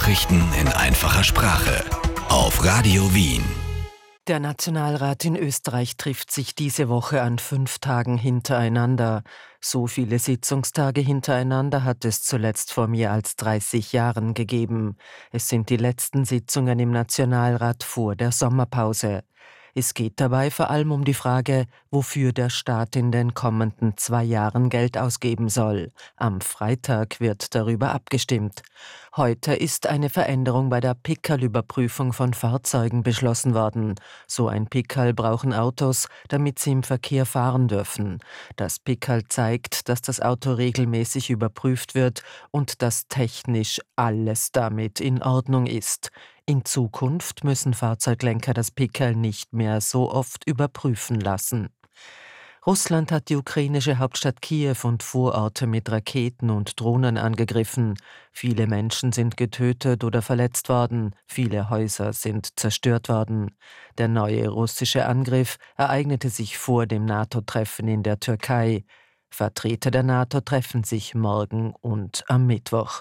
Nachrichten in einfacher Sprache auf Radio Wien. Der Nationalrat in Österreich trifft sich diese Woche an 5 Tagen hintereinander. So viele Sitzungstage hintereinander hat es zuletzt vor mehr als 30 Jahren gegeben. Es sind die letzten Sitzungen im Nationalrat vor der Sommerpause. Es geht dabei vor allem um die Frage, wofür der Staat in den kommenden 2 Jahren Geld ausgeben soll. Am Freitag wird darüber abgestimmt. Heute ist eine Veränderung bei der Pickerl-Überprüfung von Fahrzeugen beschlossen worden. So ein Pickerl brauchen Autos, damit sie im Verkehr fahren dürfen. Das Pickerl zeigt, dass das Auto regelmäßig überprüft wird und dass technisch alles damit in Ordnung ist. In Zukunft müssen Fahrzeuglenker das Pickerl nicht mehr so oft überprüfen lassen. Russland hat die ukrainische Hauptstadt Kiew und Vororte mit Raketen und Drohnen angegriffen. Viele Menschen sind getötet oder verletzt worden, viele Häuser sind zerstört worden. Der neue russische Angriff ereignete sich vor dem NATO-Treffen in der Türkei. Vertreter der NATO treffen sich morgen und am Mittwoch.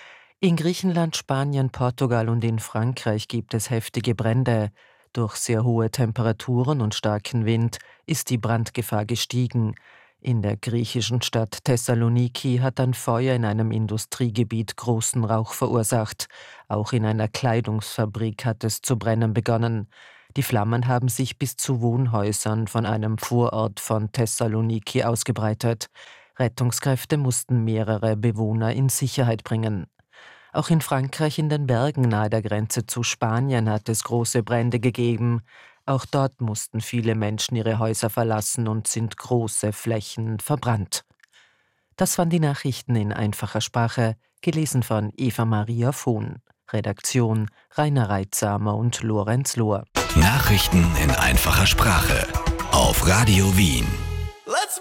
In Griechenland, Spanien, Portugal und in Frankreich gibt es heftige Brände. Durch sehr hohe Temperaturen und starken Wind ist die Brandgefahr gestiegen. In der griechischen Stadt Thessaloniki hat ein Feuer in einem Industriegebiet großen Rauch verursacht. Auch in einer Kleidungsfabrik hat es zu brennen begonnen. Die Flammen haben sich bis zu Wohnhäusern von einem Vorort von Thessaloniki ausgebreitet. Rettungskräfte mussten mehrere Bewohner in Sicherheit bringen. Auch in Frankreich in den Bergen nahe der Grenze zu Spanien hat es große Brände gegeben. Auch dort mussten viele Menschen ihre Häuser verlassen und sind große Flächen verbrannt. Das waren die Nachrichten in einfacher Sprache, gelesen von Eva-Maria Vohn. Redaktion Rainer Reitsamer und Lorenz Lohr. Nachrichten in einfacher Sprache auf Radio Wien.